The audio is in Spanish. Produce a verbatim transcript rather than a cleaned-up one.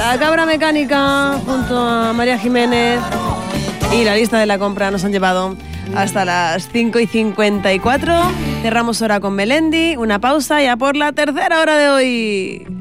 La Cabra Mecánica junto a María Jiménez y la lista de la compra nos han llevado hasta las cinco y cincuenta y cuatro. Cerramos hora con Melendi, una pausa ya por la tercera hora de hoy.